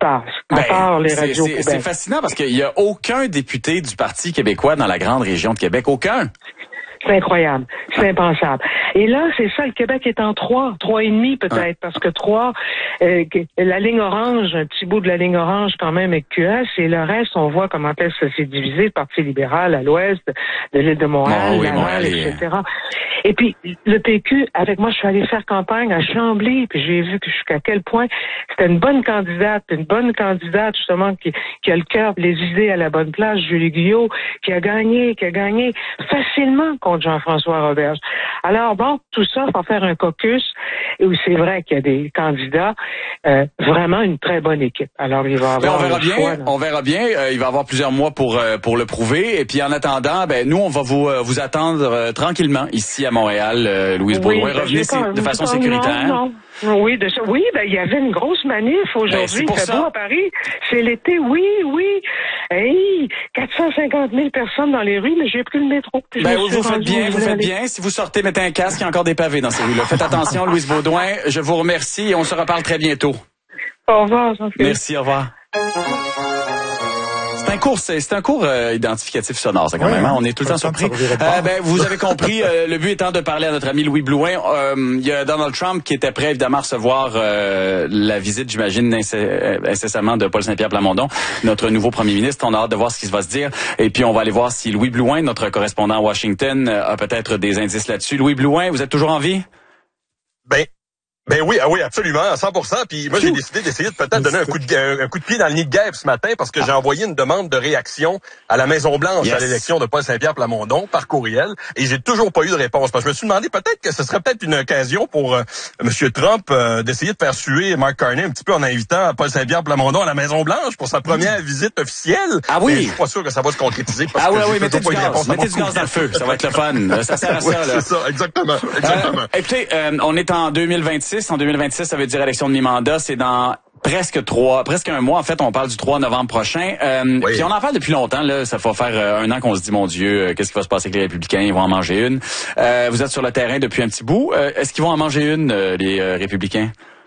passe, à part les radios poubelles. C'est fascinant parce qu'il y a aucun député du Parti québécois dans la grande région de Québec, aucun. C'est incroyable. C'est impensable. Et là, c'est ça, le Québec est en 3 et demi peut-être, parce que 3, la ligne orange, un petit bout de la ligne orange quand même avec QS, et le reste, on voit comment est-ce que ça s'est divisé, le Parti libéral à l'ouest de l'île de Montréal, Laval, etc. Et puis, le PQ, avec moi, je suis allée faire campagne à Chambly, puis j'ai vu jusqu'à quel point c'était une bonne candidate justement qui a le cœur, les idées à la bonne place, Julie Guyot, qui a gagné facilement contre Jean-François Roberge. Alors bon, tout ça, faut faire un caucus, et où c'est vrai qu'il y a des candidats, vraiment une très bonne équipe. Alors il va y avoir on verra bien. Il va y avoir plusieurs mois pour le prouver. Et puis en attendant, nous on va vous attendre tranquillement ici à Montréal, Louise Baudouin. Revenez de façon sécuritaire. Non. Oui, il y avait une grosse manif aujourd'hui. Il fait beau à Paris. C'est l'été, oui. Hey, 450 000 personnes dans les rues, mais j'ai pris le métro. Vous faites bien. Si vous sortez, mettez un casque, il y a encore des pavés dans ces rues-là. Faites attention, Louise Baudouin. Je vous remercie et on se reparle très bientôt. Au revoir, Jean-Philippe. Merci, au revoir. C'est un cours identificatif sonore, ça, quand même. Hein? On est tout le temps surpris. Vous avez compris, le but étant de parler à notre ami Louis Blouin. Il y a Donald Trump qui était prêt, évidemment, à recevoir la visite, j'imagine, incessamment de Paul Saint-Pierre Plamondon, notre nouveau premier ministre. On a hâte de voir ce qui va se dire. Et puis, on va aller voir si Louis Blouin, notre correspondant à Washington, a peut-être des indices là-dessus. Louis Blouin, vous êtes toujours en vie? Ben oui, absolument, à 100%. Puis moi, j'ai décidé d'essayer de peut-être donner un coup de pied dans le nid de guêpe ce matin parce que j'ai envoyé une demande de réaction à la Maison-Blanche à l'élection de Paul Saint-Pierre Plamondon par courriel et j'ai toujours pas eu de réponse. Parce que je me suis demandé peut-être que ce serait peut-être une occasion pour M. Trump d'essayer de faire suer Mark Carney un petit peu en invitant Paul Saint-Pierre Plamondon à la Maison-Blanche pour sa première visite officielle. Ah oui? Mais je suis pas sûr que ça va se concrétiser parce que mettez du gaz dans le feu. Ça va être le fun. Ça sert à ça, là. C'est ça, exactement. Écoutez, on est en 2026. En 2026, ça veut dire élection de mi-mandat. C'est dans presque un mois. En fait, on parle du 3 novembre prochain. Puis on en parle depuis longtemps. Là, ça va faire un an qu'on se dit, mon Dieu, qu'est-ce qui va se passer avec les Républicains? Ils vont en manger une. Vous êtes sur le terrain depuis un petit bout. Est-ce qu'ils vont en manger une, les Républicains?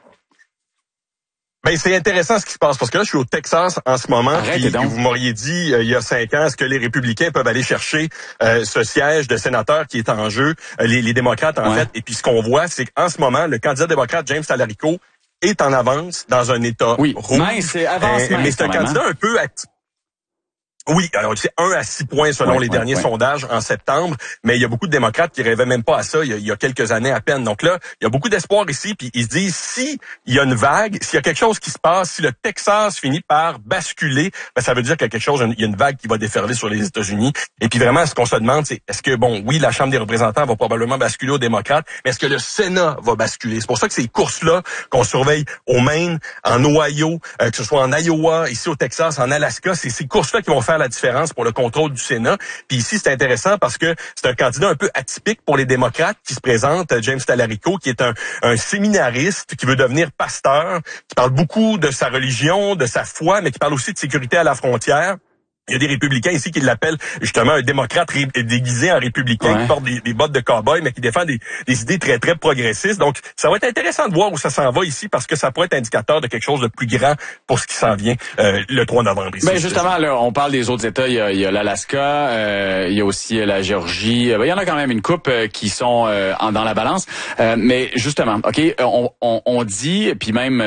C'est intéressant ce qui se passe parce que là, je suis au Texas en ce moment. Puis vous m'auriez dit il y a 5 ans, est-ce que les Républicains peuvent aller chercher ce siège de sénateur qui est en jeu, les démocrates en fait. Et puis ce qu'on voit, c'est qu'en ce moment, le candidat démocrate James Talarico est en avance dans un État rouge. Mais c'est un candidat un peu actif. Oui, alors c'est 1 à 6 points selon les derniers sondages en septembre, mais il y a beaucoup de démocrates qui rêvaient même pas à ça il y a quelques années à peine. Donc là, il y a beaucoup d'espoir ici, puis ils se disent si il y a une vague, s'il y a quelque chose qui se passe, si le Texas finit par basculer, ça veut dire qu'il y a quelque chose, il y a une vague qui va déferler sur les États-Unis. Et puis vraiment, ce qu'on se demande, c'est est-ce que la Chambre des représentants va probablement basculer aux démocrates, mais est-ce que le Sénat va basculer? C'est pour ça que ces courses-là qu'on surveille au Maine, en Ohio, que ce soit en Iowa, ici au Texas, en Alaska, c'est ces courses-là qui vont faire la différence pour le contrôle du Sénat. Puis ici, c'est intéressant parce que c'est un candidat un peu atypique pour les démocrates qui se présente, James Talarico, qui est un séminariste qui veut devenir pasteur, qui parle beaucoup de sa religion, de sa foi, mais qui parle aussi de sécurité à la frontière. Il y a des républicains ici qui l'appellent justement un démocrate déguisé en républicain, qui porte des bottes de cow-boy, mais qui défend des idées très, très progressistes. Donc, ça va être intéressant de voir où ça s'en va ici, parce que ça pourrait être indicateur de quelque chose de plus grand pour ce qui s'en vient le 3 novembre ici. Justement, là, on parle des autres États. Il y a l'Alaska, il y a aussi la Géorgie. Il y en a quand même une couple qui sont dans la balance. Mais justement, on dit, puis même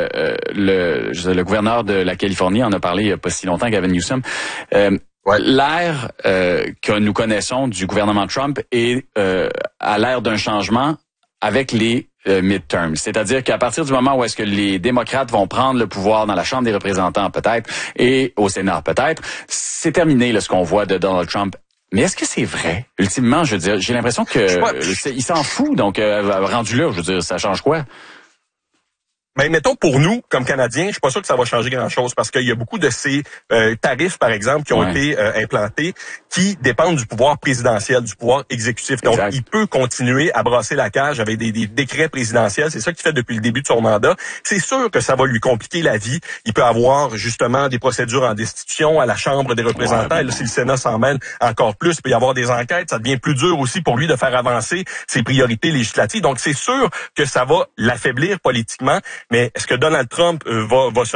le gouverneur de la Californie en a parlé il n'y a pas si longtemps, Gavin Newsom. L'ère que nous connaissons du gouvernement Trump est à l'ère d'un changement avec les midterms. C'est-à-dire qu'à partir du moment où est-ce que les démocrates vont prendre le pouvoir dans la Chambre des représentants peut-être et au Sénat peut-être, c'est terminé là, ce qu'on voit de Donald Trump. Mais est-ce que c'est vrai? Ultimement, je veux dire, j'ai l'impression que il s'en fout. Donc, rendu là, je veux dire, ça change quoi? Mais mettons pour nous, comme Canadiens, je suis pas sûr que ça va changer grand-chose parce qu'il y a beaucoup de ces tarifs, par exemple, qui ont été implantés, qui dépendent du pouvoir présidentiel, du pouvoir exécutif. Donc, il peut continuer à brasser la cage avec des décrets présidentiels. C'est ça qu'il fait depuis le début de son mandat. C'est sûr que ça va lui compliquer la vie. Il peut avoir justement des procédures en destitution à la Chambre des représentants. Et là, si le Sénat s'en mêle encore plus, il peut y avoir des enquêtes. Ça devient plus dur aussi pour lui de faire avancer ses priorités législatives. Donc, c'est sûr que ça va l'affaiblir politiquement. Mais est-ce que Donald Trump va se